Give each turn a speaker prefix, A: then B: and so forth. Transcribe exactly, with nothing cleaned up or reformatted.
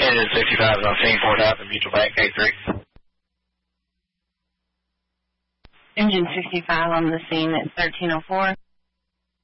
A: Engine sixty-five is on scene, four thousand, mutual bank, K three.
B: Engine sixty-five on the scene at thirteen oh four.